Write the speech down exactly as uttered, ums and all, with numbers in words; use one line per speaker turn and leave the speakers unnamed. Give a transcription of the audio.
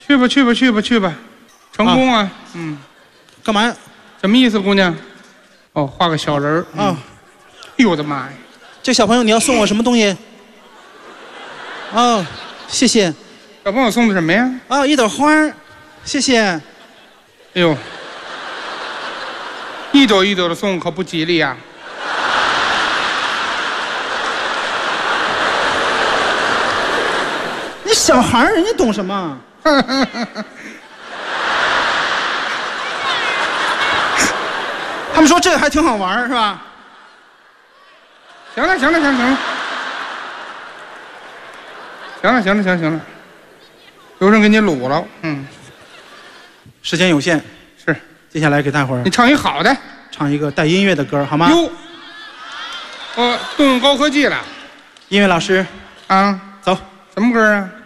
去吧去吧去吧去吧，成功啊！啊嗯，
干嘛呀？
什么意思，姑娘？哦，画个小人儿啊！哎呦我的妈呀！
这小朋友你要送我什么东西？哦，谢谢。
小朋友送的什么呀？
哦，一朵花儿，谢谢。哎
呦，一朵一朵的送可不吉利呀、
你小孩儿，人家懂什么？他们说这个还挺好玩，是吧？
行了行了行了行了，行了行了行了行了，有人给你撸了，嗯，
时间有限，
是，
接下来给大伙儿
你唱一好的，
唱一个带音乐的歌，好吗？
哟，我动用高科技了，
音乐老师
啊，
走，
什么歌啊？